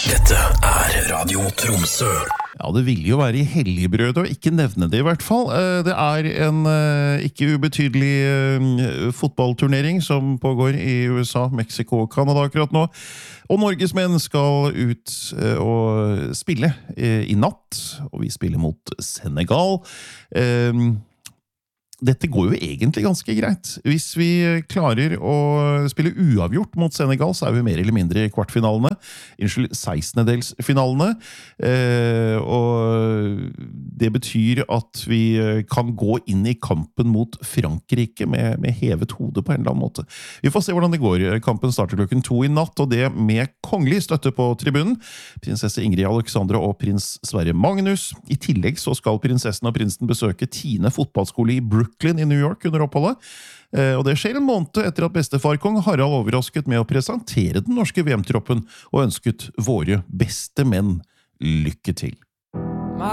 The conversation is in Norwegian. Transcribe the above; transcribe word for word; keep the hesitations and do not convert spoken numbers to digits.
Dette er Radio Tromsø. Ja, det vil jo være i helligbrødet å ikke nevne det i hvert fall. Det er en ikke ubetydelig fotballturnering som pågår i U S A, Mexico og Canada akkurat nå. Og Norges menn skal ut og spille i natt, og vi spiller mot Senegal. Dette går jo egentlig ganske greit. Hvis vi klarer å spille uavgjort mot Senegal, så er vi mer eller mindre i kvartfinalene. Unnskyld, sekstendedelsfinalene. Eh, og det betyr at vi kan gå inn i kampen mot Frankrike med, med hevet hode på en eller annen måte. Vi får se hvordan det går. Kampen starter klokken to i natt, og det med kongelig støtte på tribunen. Prinsesse Ingrid Alexandra og prins Sverre Magnus. I tillegg så skal prinsessen og prinsen besøke Tine fotballskole i Brooklyn i New York under oppholdet. Og det skjer en måned etter at bestefar kong Harald overrasket med å presentere den norske V M-troppen og ønsket våre beste menn lykke til.